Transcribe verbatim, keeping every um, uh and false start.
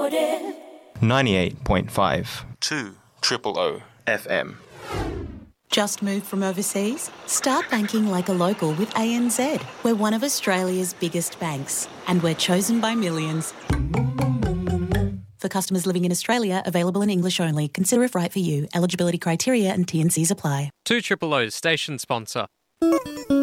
Supported. ninety-eight point five. two triple O F M. Just moved from overseas? Start banking like a local with A N Z. We're one of Australia's biggest banks, and we're chosen by millions. For customers living in Australia, available in English only. Consider if right for you. Eligibility criteria and T and Cs apply. two Triple O's station sponsor.